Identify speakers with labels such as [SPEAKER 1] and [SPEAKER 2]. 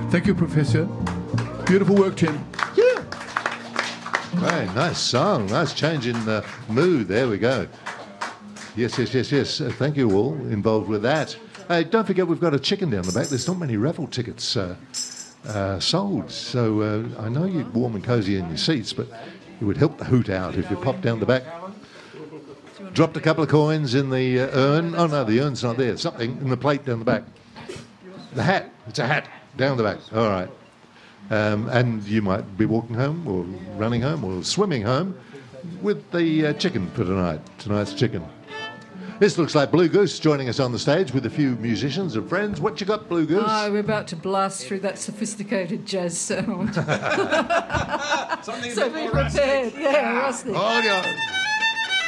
[SPEAKER 1] Thank you, Professor. Beautiful work, Tim.
[SPEAKER 2] Yeah. Very nice song. Nice change in mood. There we go. Yes. Thank you all involved with that. Hey, don't forget we've got a chicken down the back. There's not many raffle tickets sold. So I know you're warm and cosy in your seats, but it would help the hoot out if you popped down the back. Dropped a couple of coins in the urn. Oh, no, the urn's not there. Something in the plate down the back. The hat. It's a hat down the back. All right. And you might be walking home or running home or swimming home with the chicken for tonight. Tonight's chicken. This looks like Blue Goose joining us on the stage with a few musicians and friends. What you got, Blue Goose?
[SPEAKER 3] Oh, we're about to blast through that sophisticated jazz sound.
[SPEAKER 4] Something
[SPEAKER 3] So be prepared. Yeah, rustic.
[SPEAKER 2] Oh, yeah.